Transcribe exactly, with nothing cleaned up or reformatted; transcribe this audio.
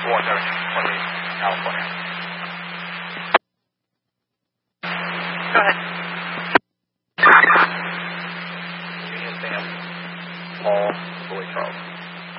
one seven twenty, California. Go ahead. Union Sam, Paul, Boy Charles.